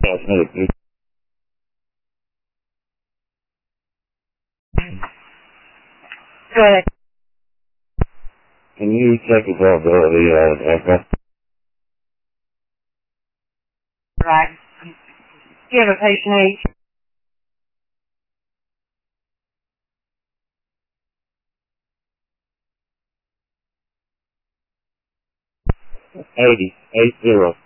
Definitely. Go ahead. Can you check availability of aircraft? Right. Do you have a patient age? 80.